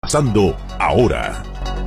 pasando ahora.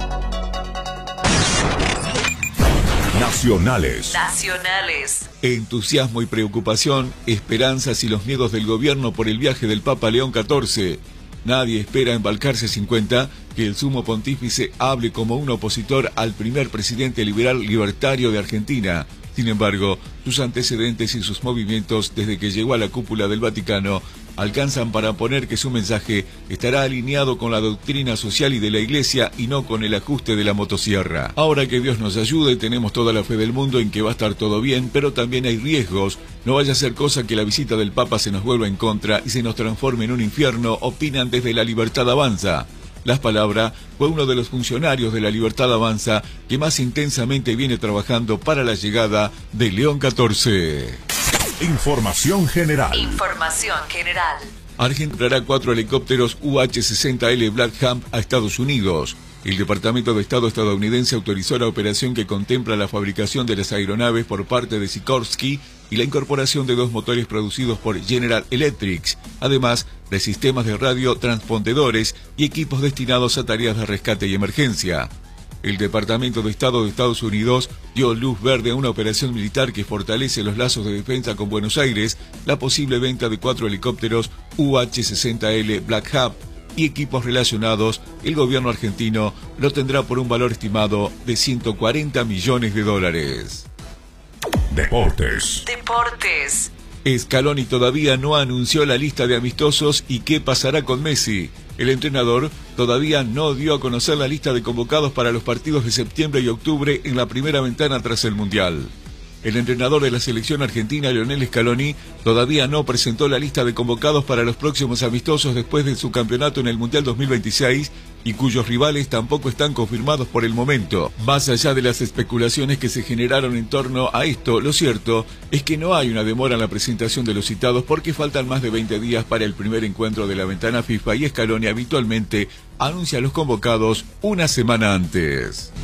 Nacionales. Entusiasmo y preocupación, esperanzas y los miedos del gobierno por el viaje del Papa León XIV. Nadie espera embalcarse 50 que el sumo pontífice hable como un opositor al primer presidente liberal libertario de Argentina. Sin embargo, sus antecedentes y sus movimientos desde que llegó a la cúpula del Vaticano alcanzan para poner que su mensaje estará alineado con la doctrina social y de la Iglesia y no con el ajuste de la motosierra. Ahora que Dios nos ayude, tenemos toda la fe del mundo en que va a estar todo bien, pero también hay riesgos. No vaya a ser cosa que la visita del Papa se nos vuelva en contra y se nos transforme en un infierno, opinan desde La Libertad Avanza. Las Palabras fue uno de los funcionarios de La Libertad Avanza que más intensamente viene trabajando para la llegada de León XIV. Información general. Argentina enviará 4 helicópteros UH-60L Black Hawk a Estados Unidos. El Departamento de Estado estadounidense autorizó la operación que contempla la fabricación de las aeronaves por parte de Sikorsky y la incorporación de 2 motores producidos por General Electric, además de sistemas de radio transpondedores y equipos destinados a tareas de rescate y emergencia. El Departamento de Estado de Estados Unidos dio luz verde a una operación militar que fortalece los lazos de defensa con Buenos Aires, la posible venta de 4 helicópteros UH-60L Black Hawk y equipos relacionados. El gobierno argentino lo tendrá por un valor estimado de $140 millones. Deportes. Scaloni todavía no anunció la lista de amistosos y qué pasará con Messi. El entrenador todavía no dio a conocer la lista de convocados para los partidos de septiembre y octubre en la primera ventana tras el Mundial. El entrenador de la selección argentina, Lionel Scaloni, todavía no presentó la lista de convocados para los próximos amistosos después de su campeonato en el Mundial 2026 y cuyos rivales tampoco están confirmados por el momento. Más allá de las especulaciones que se generaron en torno a esto, lo cierto es que no hay una demora en la presentación de los citados porque faltan más de 20 días para el primer encuentro de la ventana FIFA y Scaloni habitualmente anuncia a los convocados una semana antes.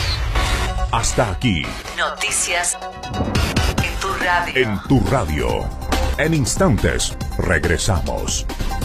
Hasta aquí. Noticias en tu radio. En tu radio. En instantes regresamos.